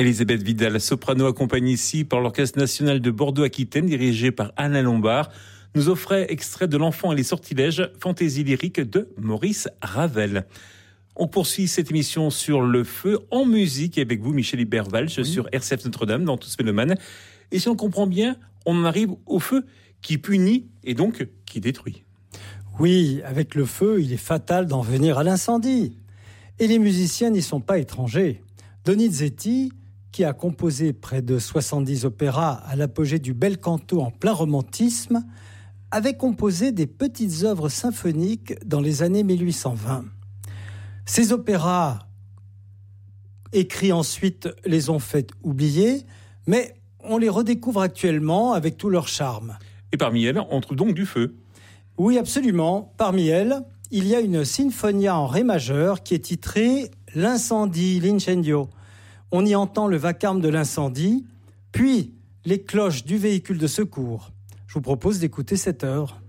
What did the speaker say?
Elisabeth Vidal, soprano accompagnée ici par l'Orchestre National de Bordeaux-Aquitaine, dirigé par Alain Lombard, nous offrait extrait de L'Enfant et les Sortilèges, fantaisie lyrique de Maurice Ravel. On poursuit cette émission sur le feu en musique avec vous, Michel Ibervalch, sur RCF Notre-Dame, dans Tous Mélomanes. Et si on comprend bien, on en arrive au feu qui punit et donc qui détruit. Oui, avec le feu, il est fatal d'en venir à l'incendie. Et les musiciens n'y sont pas étrangers. Donizetti, qui a composé près de 70 opéras à l'apogée du bel canto en plein romantisme, avait composé des petites œuvres symphoniques dans les années 1820. Ces opéras, écrits ensuite, les ont fait oublier, mais on les redécouvre actuellement avec tout leur charme. Et parmi elles, on trouve donc du feu. Oui, absolument. Parmi elles, il y a une sinfonia en ré majeur qui est titrée « L'incendie, l'incendio ». On y entend le vacarme de l'incendie, puis les cloches du véhicule de secours. Je vous propose d'écouter cette œuvre.